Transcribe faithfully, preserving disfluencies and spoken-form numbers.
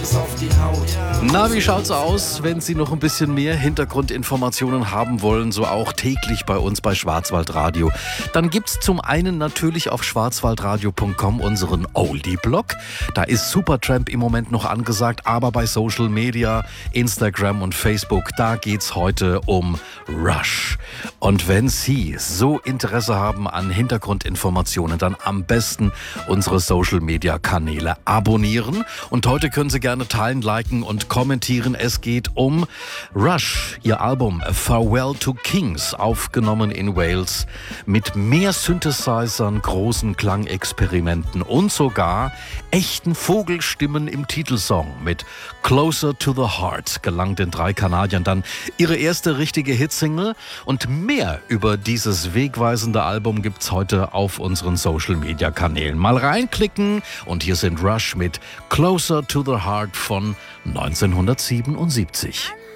bis auf die Haut. Na, wie schaut's aus, wenn Sie noch ein bisschen mehr Hintergrundinformationen haben wollen, so auch täglich bei uns bei Schwarzwaldradio? Dann gibt's zum einen natürlich auf schwarzwaldradio punkt com unseren Oldie-Blog. Da ist Supertramp im Moment noch angesagt, aber bei Social Media, Instagram und Facebook, da geht's heute um Rush. Und wenn Sie so Interesse haben an Hintergrundinformationen, dann am besten unsere Social Media Kanäle abonnieren. Und heute können Sie gerne teilen, liken und kommentieren. Es geht um Rush, ihr Album Farewell to Kings, aufgenommen in Wales, mit mehr Synthesizern, großen Klangexperimenten und sogar echten Vogelstimmen im Titelsong. Mit Closer to the Heart gelang den drei Kanadiern dann ihre erste richtige Hitsingle. Und mehr über dieses wegweisende Album gibt's heute auf unseren Social-Media-Kanälen. Mal reinklicken und hier sind Rush mit Closer to the Heart von neunzehnhundertsiebenundsiebzig.